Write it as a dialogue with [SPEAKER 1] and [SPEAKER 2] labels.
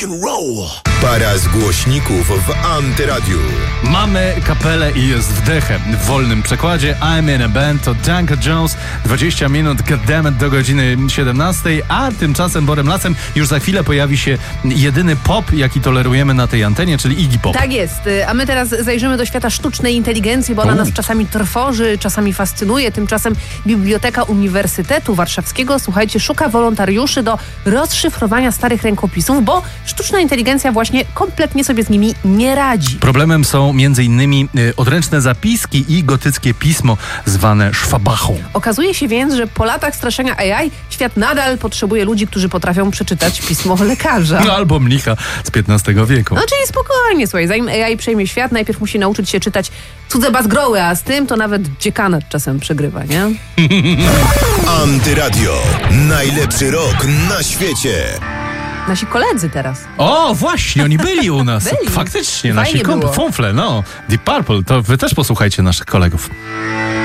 [SPEAKER 1] rock'n'roll.
[SPEAKER 2] Para z głośników w Antyradiu.
[SPEAKER 3] Mamy kapelę i jest wdechem. W wolnym przekładzie I'm in a band to Danko Jones. 20 minut goddammit do godziny 17, a tymczasem Borem Lasem już za chwilę pojawi się jedyny pop, jaki tolerujemy na tej antenie, czyli Iggy Pop.
[SPEAKER 4] Tak jest, a my teraz zajrzymy do świata sztucznej inteligencji, bo ona nas czasami trwoży, czasami fascynuje. Tymczasem Biblioteka Uniwersytetu Warszawskiego, słuchajcie, szuka wolontariuszy do rozszyfrowania starych rękopisów, bo sztuczna inteligencja właśnie kompletnie sobie z nimi nie radzi.
[SPEAKER 3] Problemem są m.in. odręczne zapiski i gotyckie pismo zwane szwabachą.
[SPEAKER 4] Okazuje się więc, że po latach straszenia AI świat nadal potrzebuje ludzi, którzy potrafią przeczytać pismo lekarza.
[SPEAKER 3] No, albo mnicha z XV wieku.
[SPEAKER 4] No czyli spokojnie, słuchaj, zanim AI przejmie świat, najpierw musi nauczyć się czytać cudze bazgroły, a z tym to nawet dziekanat czasem przegrywa, nie?
[SPEAKER 2] Antyradio. Najlepszy rok na świecie.
[SPEAKER 4] Nasi koledzy teraz.
[SPEAKER 3] O, właśnie, oni byli u nas.
[SPEAKER 4] Byli.
[SPEAKER 3] Faktycznie,
[SPEAKER 4] Fajnie
[SPEAKER 3] nasi
[SPEAKER 4] było.
[SPEAKER 3] funfle, no. Deep Purple, to wy też posłuchajcie naszych kolegów.